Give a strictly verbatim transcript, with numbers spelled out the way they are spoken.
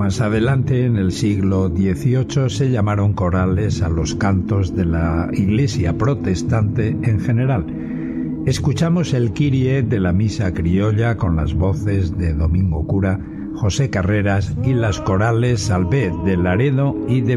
Más adelante, en el siglo dieciocho, se llamaron corales a los cantos de la Iglesia protestante en general. Escuchamos el Kyrie de la misa criolla con las voces de Domingo Cura, José Carreras y las corales Salvé de Laredo y de